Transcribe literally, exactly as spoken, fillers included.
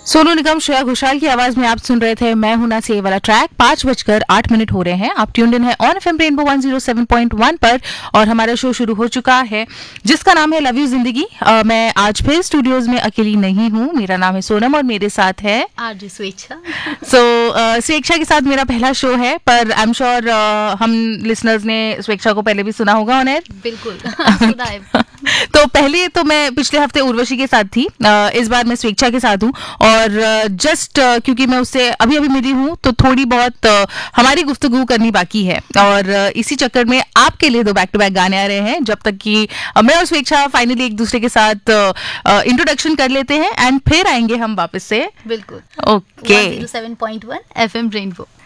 सोनू निगम, श्रेया घोषाल की आवाज में आप सुन रहे थे मैं हूं ना से ये वाला ट्रैक। पांच बजकर आठ मिनट हो रहे हैं। आप ट्यून्ड इन है on FM rainbow one zero seven point one पर और हमारा शो शुरू हो चुका है जिसका नाम है लव यू जिंदगी। uh, मैं आज फिर स्टूडियोज में अकेली नहीं हूँ। मेरा नाम है सोनम और मेरे साथ है आरजे स्वेच्छा। सो स्वेच्छा के साथ मेरा पहला शो है, पर आई एम श्योर हम लिसनर्स ने स्वेच्छा को पहले भी सुना होगा ऑन एयर। बिल्कुल सुना है। तो पहले तो मैं पिछले हफ्ते उर्वशी के साथ थी, इस बार मैं स्वेच्छा के साथ हूँ और जस्ट क्योंकि मैं उससे अभी अभी मिली हूँ तो थोड़ी बहुत हमारी गुफ्तगू करनी बाकी है और इसी चक्कर में आपके लिए दो बैक टू बैक गाने आ रहे हैं जब तक कि मैं और स्वेच्छा फाइनली एक दूसरे के साथ इंट्रोडक्शन कर लेते हैं एंड फिर आएंगे हम वापस से। बिल्कुल okay one zero seven point one FM rainbow.